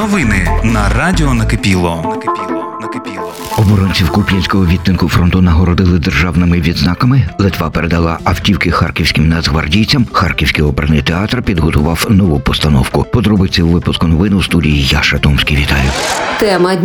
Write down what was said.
Новини на радіо Накипіло. Оборонців Куп'янського відтинку фронту нагородили державними відзнаками. Литва передала автівки харківським нацгвардійцям. Харківський оперний театр підготував нову постановку. Подробиці у випуску новин у студії Яша Томський. Вітаю. Тема